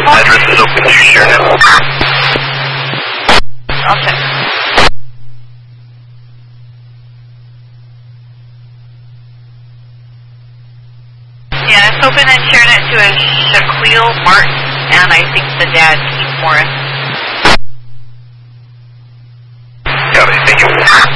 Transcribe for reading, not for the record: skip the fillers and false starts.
Address is open to ShareNet. I'll check. Yeah, it's open and ShareNet to a Shaquille Martin, and I think the dad, Keith Morris.